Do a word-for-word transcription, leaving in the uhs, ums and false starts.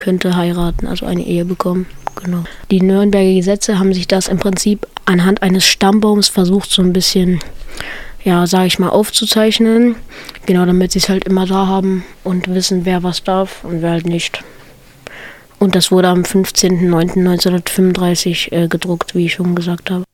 könnte heiraten, also eine Ehe bekommen. Genau. Die Nürnberger Gesetze haben sich das im Prinzip anhand eines Stammbaums versucht, so ein bisschen, ja, sage ich mal, aufzuzeichnen. Genau, damit sie es halt immer da haben und wissen, wer was darf und wer halt nicht. Und das wurde am fünfzehnten neunten neunzehnhundertfünfunddreißig äh, gedruckt, wie ich schon gesagt habe.